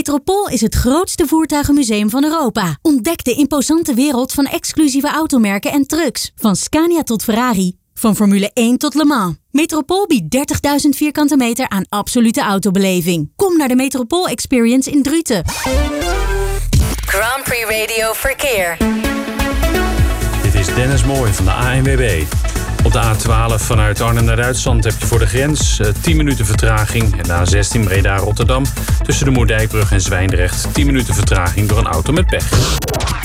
Metropool is het grootste voertuigenmuseum van Europa. Ontdek de imposante wereld van exclusieve automerken en trucks. Van Scania tot Ferrari. Van Formule 1 tot Le Mans. Metropool biedt 30.000 vierkante meter aan absolute autobeleving. Kom naar de Metropool Experience in Druten. Grand Prix Radio Verkeer. Dit is Dennis Mooij van de ANWB. Op de A12 vanuit Arnhem naar Duitsland heb je voor de grens 10 minuten vertraging. En de A16 Breda-Rotterdam tussen de Moerdijkbrug en Zwijndrecht 10 minuten vertraging door een auto met pech.